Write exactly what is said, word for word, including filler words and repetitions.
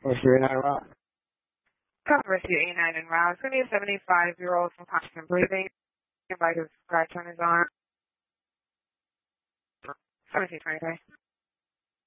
Rescue eighty-nine route. Copy Rescue eighty-nine en route. It's going to be a seventy-five-year-old from constant breathing. Like a scratch on his arm. seventeen twenty-three.